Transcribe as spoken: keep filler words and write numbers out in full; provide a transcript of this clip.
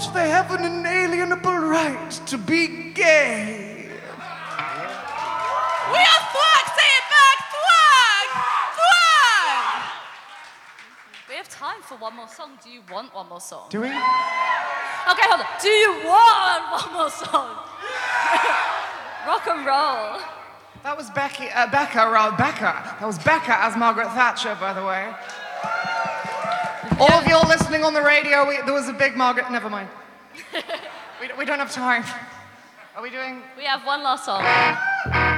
much they have an inalienable right to be gay. We are thwag! Say it back! Thwag! Thwag! We have time for one more song. Do you want one more song? Do we? Okay, hold on. Do you want one more song? Rock and roll. That was Becky, uh, Becca, uh, Becca. That was Becca as Margaret Thatcher, by the way. All of you all listening on the radio, we, there was a big Margaret. Never mind. we, we don't have time. Are we doing? We have one last song.